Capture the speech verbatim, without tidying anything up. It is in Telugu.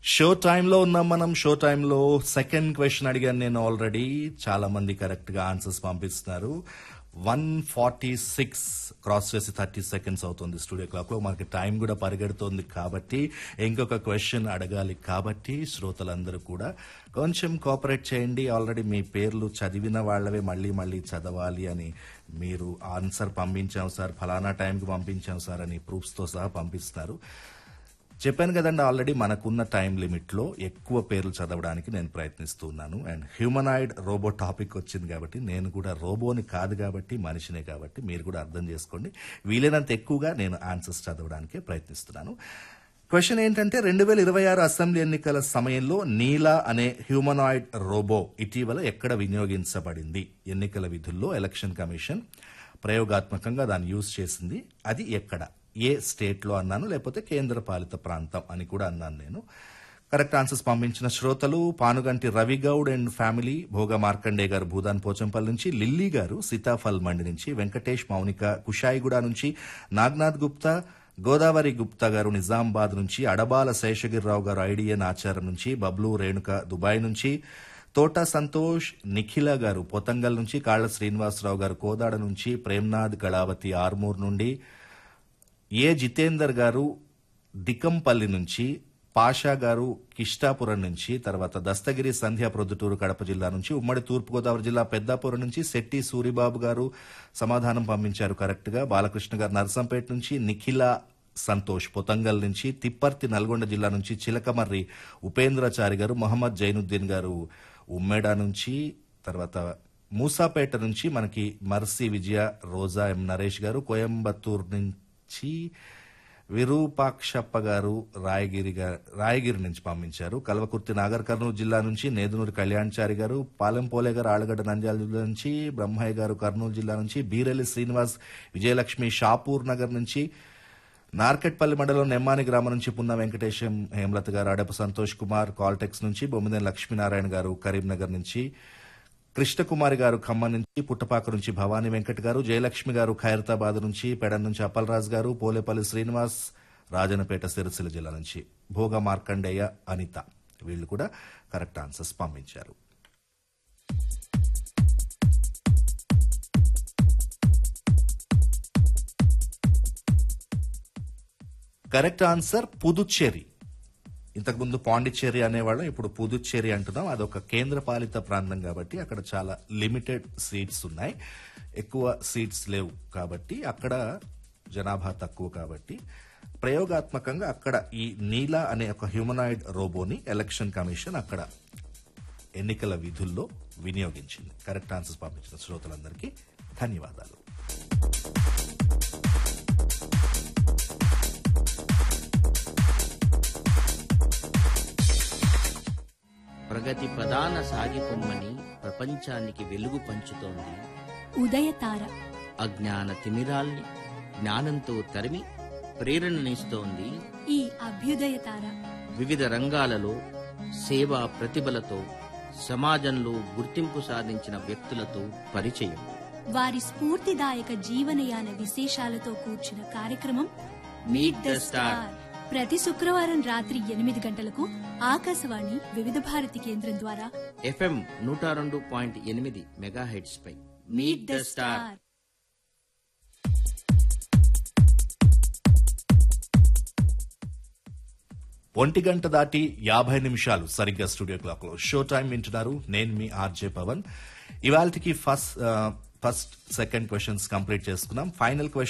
షో టైంలో ఉన్నాం మనం. షో టైంలో సెకండ్ క్వశ్చన్ అడిగాను నేను ఆల్రెడీ. చాలా మంది కరెక్ట్ గా ఆన్సర్స్ పంపిస్తున్నారు. వన్ ఫార్టీ సిక్స్ క్రాస్ చేసి థర్టీ సెకండ్స్ అవుతుంది స్టూడియో క్లాక్ లో. మనకి టైం కూడా పరిగెడుతోంది కాబట్టి ఇంకొక క్వశ్చన్ అడగాలి కాబట్టి శ్రోతలందరూ కూడా కొంచెం కోఆపరేట్ చేయండి. ఆల్రెడీ మీ పేర్లు చదివిన వాళ్ళవే మళ్ళీ మళ్ళీ చదవాలి అని మీరు ఆన్సర్ పంపించాం సార్, ఫలానా టైంకి పంపించాం సార్ అని ప్రూఫ్స్ తో సహా పంపిస్తున్నారు. చెప్పాను కదండి ఆల్రెడీ మనకున్న టైం లిమిట్ లో ఎక్కువ పేర్లు చదవడానికి నేను ప్రయత్నిస్తున్నాను. అండ్ హ్యూమనాయిడ్ రోబో టాపిక్ వచ్చింది కాబట్టి నేను కూడా రోబోని కాదు కాబట్టి మనిషినే కాబట్టి మీరు కూడా అర్థం చేసుకోండి. వీలైనంత ఎక్కువగా నేను ఆన్సర్స్ చదవడానికే ప్రయత్నిస్తున్నాను. క్వశ్చన్ ఏంటంటే రెండు వేల ఇరవై ఆరు అసెంబ్లీ ఎన్నికల సమయంలో నీలా అనే హ్యూమనాయిడ్ రోబో ఇటీవల ఎక్కడ వినియోగించబడింది? ఎన్నికల విధుల్లో ఎలక్షన్ కమిషన్ ప్రయోగాత్మకంగా దాన్ని యూజ్ చేసింది. అది ఎక్కడ? ఏ స్టేట్ లో అన్నాను, లేకపోతే కేంద్ర పాలిత ప్రాంతం అని కూడా అన్నాను నేను. కరెక్ట్ ఆన్సర్స్ పంపించిన శ్రోతలు పానుగంటి రవిగౌడ్ అండ్ ఫ్యామిలీ, భోగ మార్కండే గారు భూదాన్ పోచంపల్లి నుంచి, లిల్లీ గారు సీతాఫల్ మండి నుంచి, వెంకటేష్ మౌనిక కుషాయిగూడ నుంచి, నాగ్నాథ్ గుప్తా, గోదావరి గుప్తా గారు నిజామాబాద్ నుంచి, అడబాల శేషగిరిరావు గారు ఐడిఎన్ ఆచారం నుంచి, బబ్లు రేణుక దుబాయ్ నుంచి, తోట సంతోష్ నిఖిల గారు పొతంగల్ నుంచి, కాళ్ల శ్రీనివాసరావు గారు కోదాడ నుంచి, ప్రేమ్నాథ్ కళావతి ఆర్మూర్ నుండి, ఏ జితేందర్ గారు దికంపల్లి నుంచి, పాషా గారు కిష్టాపురం నుంచి, తర్వాత దస్తగిరి సంధ్య ప్రొద్దుటూరు కడప జిల్లా నుంచి, ఉమ్మడి తూర్పుగోదావరి జిల్లా పెద్దాపురం నుంచి శెట్టి సూరిబాబు గారు సమాధానం పంపించారు కరెక్ట్ గా. బాలకృష్ణ గారు నర్సంపేట నుంచి, నిఖిల సంతోష్ పొతంగల్ నుంచి, తిప్పర్తి నల్గొండ జిల్లా నుంచి, చిలకమర్రి ఉపేంద్రచారి గారు, మొహమ్మద్ జైనుద్దీన్ గారు ఉమ్మేడ నుంచి, తర్వాత మూసాపేట నుంచి మనకి మర్సి విజయ రోజా ఎం నరేష్ గారు, కోయంబత్తూర్ నుంచి విరూపాక్షప్ప గారు రాయగిరి రాయగిరి నుంచి పంపించారు. కల్వకుర్తి నాగర్ కర్నూలు జిల్లా నుంచి నేదునూరి కళ్యాణ్చారి గారు, పాలెంపోలే గారు ఆళ్లగడ్డ నంద్యాల జిల్లా నుంచి, బ్రహ్మయ్య గారు కర్నూలు జిల్లా నుంచి, బీరెల్లి శ్రీనివాస్ విజయలక్ష్మి షాపూర్ నగర్ నుంచి, నార్కెట్పల్లి మండలం నెమ్మాని గ్రామం నుంచి పున్న వెంకటేశం హేమలత గారు, అడప సంతోష్ కుమార్ కాల్టెక్స్ నుంచి, బొమ్మిదేని లక్ష్మీనారాయణ గారు కరీంనగర్ నుంచి, కృష్ణకుమారి గారు ఖమ్మం నుంచి, పుట్టపాక నుంచి భవానీ వెంకట్ గారు, జయలక్ష్మి గారు ఖైరతాబాద్ నుంచి, పెడన్ నుంచి అప్పలరాజు గారు, పోలేపల్లి శ్రీనివాస్ రాజనపేట సిరిసిల్ల జిల్లా నుంచి, భోగ మార్కండేయ అనిత వీళ్ళు కూడా కరెక్ట్ ఆన్సర్స్ పంపించారు. Correct answer Puducherry. ఇంతకుముందు పాండిచ్చేరి అనేవాళ్ళం, ఇప్పుడు పుదుచ్చేరి అంటున్నాం. అదొక కేంద్ర పాలిత ప్రాంతం కాబట్టి అక్కడ చాలా లిమిటెడ్ సీట్స్ ఉన్నాయి, ఎక్కువ సీట్స్ లేవు కాబట్టి అక్కడ జనాభా తక్కువ కాబట్టి ప్రయోగాత్మకంగా అక్కడ ఈ నీలా అనే ఒక హ్యూమనాయిడ్ రోబోని ఎలక్షన్ కమిషన్ అక్కడ ఎన్నికల విధుల్లో వినియోగించింది. కరెక్ట్ ఆన్సర్స్ పంపించిన శ్రోతలందరికీ ధన్యవాదాలు. ప్రగతి ప్రధాన సాగిపొమ్మని ప్రపంచానికి వెలుగు పంచుతోంది ఉదయతార. అజ్ఞాన తిమిరాల్ని జ్ఞానంతో తరిమి ప్రేరణనిస్తోంది ఈ అభ్యుదయతార. వివిధ రంగాలలో సేవా ప్రతిభలతో సమాజంలో గుర్తింపు సాధించిన వ్యక్తులతో పరిచయం, వారి స్ఫూర్తిదాయక జీవనయాన విశేషాలతో కూర్చున్న కార్యక్రమం మీట్ ద స్టార్. ప్రతి శుక్రవారం రాత్రి ఎనిమిది గంటలకు ఆకాశవాణి వివిధ భారతి కేంద్రం ద్వారా ఎఫ్ఎం నూట రెండు పాయింట్ ఎనిమిది megahertz pi meet the star. ఒంటి గంట దాటి యాభై నిమిషాలు సరిగ్గా స్టూడియో క్లాక్ లో షో టైం వింటున్నారు. నేను మీ ఆర్జే పవన్. ఇవాళకి first first second questions complete చేసుకున్నాం. Final question